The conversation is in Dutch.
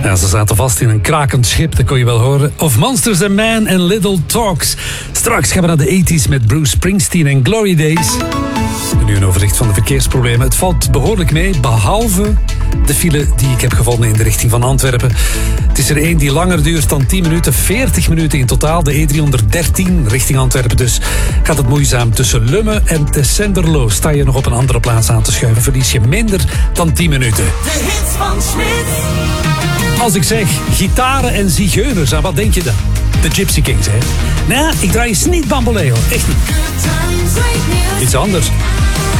Ja, ze zaten vast in een krakend schip, dat kon je wel horen. Of Monsters and Men en Little Talks. Straks gaan we naar de 80s met Bruce Springsteen en Glory Days. En nu een overzicht van de verkeersproblemen. Het valt behoorlijk mee, behalve de file die ik heb gevonden in de richting van Antwerpen. Het is er één die langer duurt dan 10 minuten, 40 minuten in totaal. De E313 richting Antwerpen. Dus gaat het moeizaam tussen Lummen en Tessenderlo. Sta je nog op een andere plaats aan te schuiven, verlies je minder dan 10 minuten. De hits van Smit. Als ik zeg gitaren en zigeuners, aan wat denk je dan? De Gypsy Kings, hè? Nee, ik draai eens niet Bamboleo. Echt niet. Iets anders.